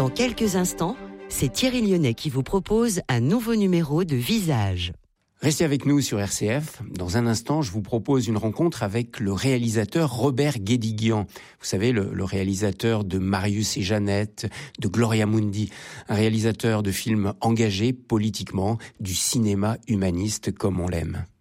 Dans quelques instants, c'est Thierry Lyonnais qui vous propose un nouveau numéro de Visage. Restez avec nous sur RCF. Dans un instant, je vous propose une rencontre avec le réalisateur Robert Guédiguian. Vous savez, le réalisateur de Marius et Jeannette, de Gloria Mundi. Un réalisateur de films engagés politiquement, du cinéma humaniste comme on l'aime.